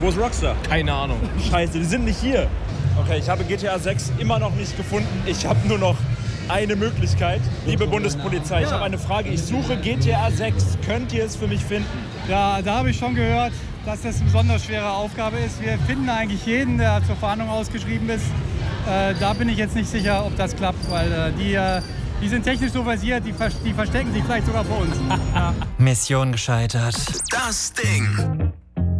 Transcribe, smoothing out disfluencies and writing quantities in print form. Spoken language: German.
Wo ist Rockstar? Keine Ahnung. Scheiße, die sind nicht hier. Okay, ich habe GTA 6 immer noch nicht gefunden. Ich habe nur noch eine Möglichkeit. Liebe Bundespolizei, ich habe eine Frage. Ich suche GTA 6. Könnt ihr es für mich finden? Ja, da habe ich schon gehört, dass das eine besonders schwere Aufgabe ist. Wir finden eigentlich jeden, der zur Fahndung ausgeschrieben ist. Da bin ich jetzt nicht sicher, ob das klappt, weil die sind technisch so versiert, die verstecken sich vielleicht sogar vor uns. Ja. Mission gescheitert. Das Ding.